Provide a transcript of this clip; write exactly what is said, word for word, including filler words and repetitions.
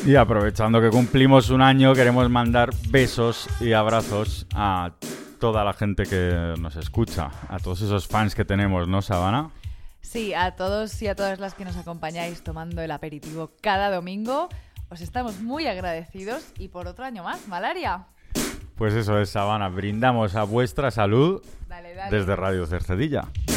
Y aprovechando que cumplimos un año, queremos mandar besos y abrazos a toda la gente que nos escucha, a todos esos fans que tenemos, ¿no, Savannah? Sí, a todos y a todas las que nos acompañáis tomando el aperitivo cada domingo. Os estamos muy agradecidos y por otro año más, Malaria. Pues eso es, Savannah. Brindamos a vuestra salud dale, dale. desde Radio Cercedilla.